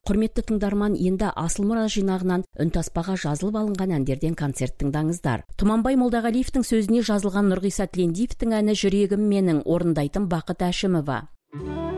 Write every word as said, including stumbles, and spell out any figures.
Құрметті тыңдарман, енді Асыл мұра жинағынан үнтаспаға жазылып алынған әндерден концерт тыңдаңыздар. Тұманбай Молдағалиевтің сөзіне жазылған Нұрғиса Тілендиевтің әні «Жүрегім менің» орындайтын Бақыт Әшімова.